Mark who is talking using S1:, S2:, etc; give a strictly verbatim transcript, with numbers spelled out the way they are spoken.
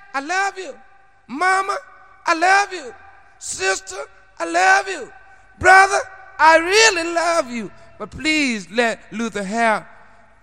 S1: I love you. Mama, I love you. Sister, I love you. Brother, I really love you. But please let Luther have